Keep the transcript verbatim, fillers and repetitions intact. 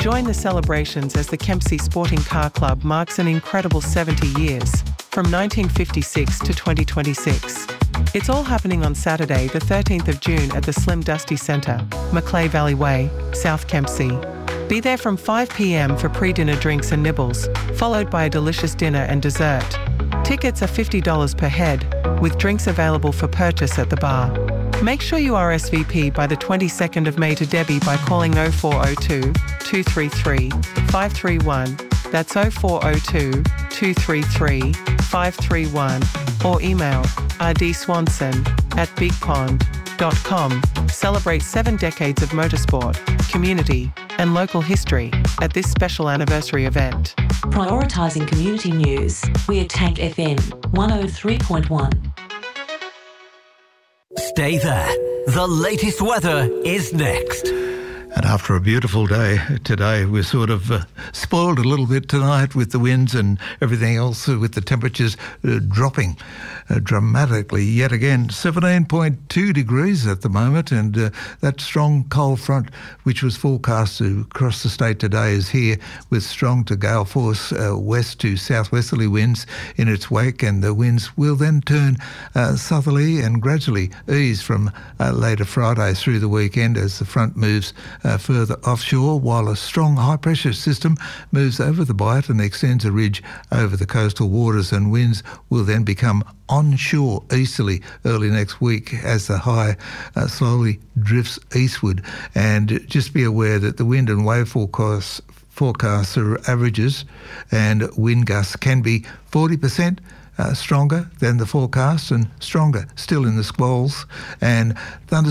Join the celebrations as the Kempsey Sporting Car Club marks an incredible seventy years, from nineteen fifty-six to twenty twenty-six. It's all happening on Saturday, the thirteenth of June at the Slim Dusty Centre, Macleay Valley Way, South Kempsey. Be there from five p m for pre-dinner drinks and nibbles, followed by a delicious dinner and dessert. Tickets are fifty dollars per head, with drinks available for purchase at the bar. Make sure you R S V P by the twenty-second of May to Debbie by calling oh four oh two, two three three, five three one. That's oh four oh two, two three three, five three one, or email r d swanson at big pond dot com. Celebrate seven decades of motorsport, community, and local history at this special anniversary event. Prioritising community news, we're Tank F M one oh three point one. Stay there. The latest weather is next. And after a beautiful day today, we're sort of uh, spoiled a little bit tonight with the winds and everything else, uh, with the temperatures uh, dropping uh, dramatically yet again. seventeen point two degrees at the moment, and uh, that strong cold front which was forecast to cross the state today is here with strong to gale force uh, west to southwesterly winds in its wake, and the winds will then turn uh, southerly and gradually ease from uh, later Friday through the weekend as the front moves Uh, further offshore, while a strong high-pressure system moves over the Bight and extends a ridge over the coastal waters, and winds will then become onshore easterly early next week as the high uh, slowly drifts eastward. And just be aware that the wind and wave forecasts, forecasts are averages, and wind gusts can be forty percent Uh, stronger than the forecast and stronger still in the squalls, and thunder